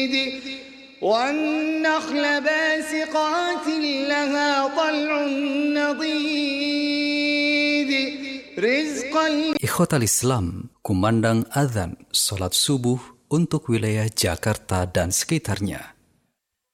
وَالنَّخْلَ بَاسِقَاتٍ لَهَا طَلْعٌ نَضِيدٌ رِزْقًا. Ikhwatal Islam, kumandang adzan salat subuh untuk wilayah Jakarta dan sekitarnya.